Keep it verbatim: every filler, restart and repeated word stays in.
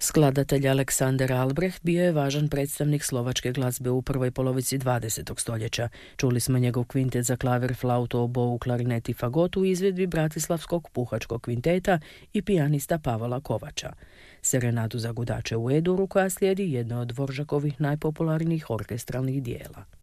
Skladatelj Alexander Albrecht bio je važan predstavnik slovačke glazbe u prvoj polovici dvadesetog stoljeća. Čuli smo njegov kvintet za klavir, flautu, obou, klarinet i fagot u izvedbi Bratislavskog puhačkog kvinteta i pijanista Pavola Kovača. Serenadu za gudače u E-duru koja slijedi jedno od Dvoržakovih najpopularnijih orkestralnih dijela.